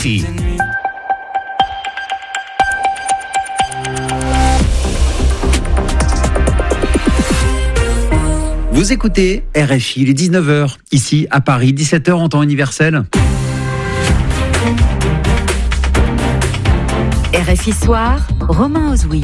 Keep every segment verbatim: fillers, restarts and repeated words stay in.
Vous écoutez R F I, il est dix-neuf heures, ici à Paris, dix-sept heures en temps universel. R F I Soir, Romain Ozoui.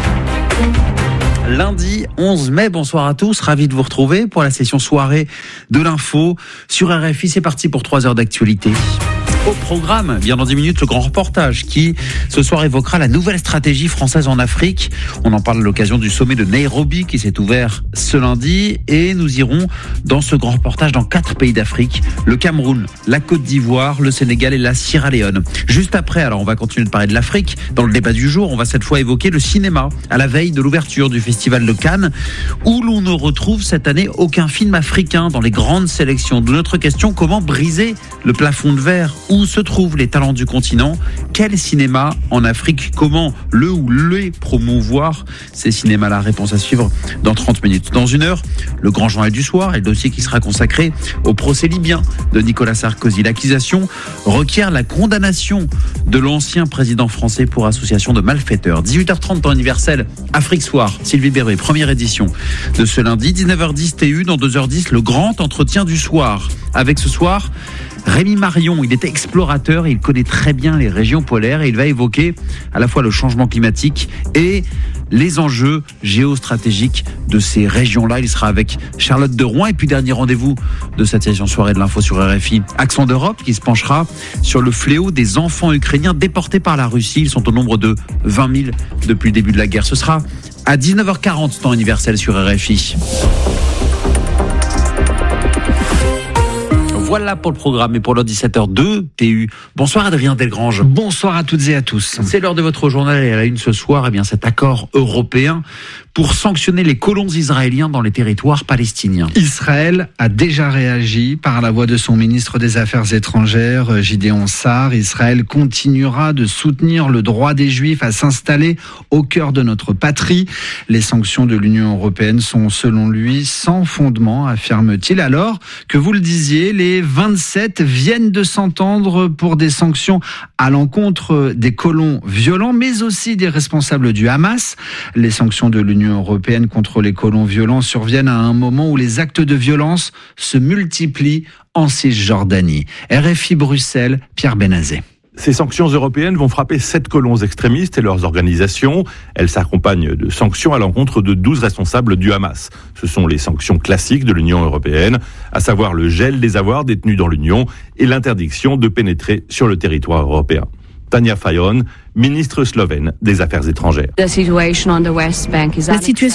Lundi onze mai, bonsoir à tous, ravi de vous retrouver pour la session soirée de l'info sur R F I. C'est parti pour trois heures d'actualité. Au programme, bien dans dix minutes, le grand reportage qui, ce soir, évoquera la nouvelle stratégie française en Afrique. On en parle à l'occasion du sommet de Nairobi qui s'est ouvert ce lundi. Et nous irons dans ce grand reportage dans quatre pays d'Afrique. Le Cameroun, la Côte d'Ivoire, le Sénégal et la Sierra Leone. Juste après, alors on va continuer de parler de l'Afrique. Dans le débat du jour, on va cette fois évoquer le cinéma à la veille de l'ouverture du Festival de Cannes où l'on ne retrouve cette année aucun film africain dans les grandes sélections. De notre question, comment briser le plafond de verre ? Où se trouvent les talents du continent ? Quel cinéma en Afrique ? Comment le ou les promouvoir ? Ces cinémas-là, réponse à suivre dans trente minutes. Dans une heure, le grand journal du soir et le dossier qui sera consacré au procès libyen de Nicolas Sarkozy. L'accusation requiert la condamnation de l'ancien président français pour association de malfaiteurs. dix-huit heures trente, temps universel, Afrique Soir, Sylvie Berruet, première édition de ce lundi. dix-neuf heures dix T U, dans deux heures dix, le grand entretien du soir. Avec ce soir, Rémi Marion, il est explorateur et il connaît très bien les régions polaires et il va évoquer à la fois le changement climatique et les enjeux géostratégiques de ces régions-là. Il sera avec Charlotte de Rouen et puis dernier rendez-vous de cette session soirée de l'info sur R F I, Accent d'Europe qui se penchera sur le fléau des enfants ukrainiens déportés par la Russie. Ils sont au nombre de vingt mille depuis le début de la guerre. Ce sera à dix-neuf heures quarante, temps universel sur R F I. Voilà pour le programme et pour l'heure dix-sept heures deux T U. Bonsoir Adrien Delgrange. Bonsoir à toutes et à tous. C'est l'heure de votre journal et à la une ce soir, eh bien cet accord européen pour sanctionner les colons israéliens dans les territoires palestiniens. Israël a déjà réagi par la voix de son ministre des Affaires étrangères, Gideon Sa'ar. Israël continuera de soutenir le droit des Juifs à s'installer au cœur de notre patrie. Les sanctions de l'Union européenne sont selon lui sans fondement, affirme-t-il, alors que vous le disiez, les vingt-sept viennent de s'entendre pour des sanctions à l'encontre des colons violents, mais aussi des responsables du Hamas. Les sanctions de l'Union européenne contre les colons violents surviennent à un moment où les actes de violence se multiplient en Cisjordanie. R F I Bruxelles, Pierre Benazet. Ces sanctions européennes vont frapper sept colons extrémistes et leurs organisations. Elles s'accompagnent de sanctions à l'encontre de douze responsables du Hamas. Ce sont les sanctions classiques de l'Union européenne, à savoir le gel des avoirs détenus dans l'Union et l'interdiction de pénétrer sur le territoire européen. Tanja Fajon, ministre slovène des Affaires étrangères. La situation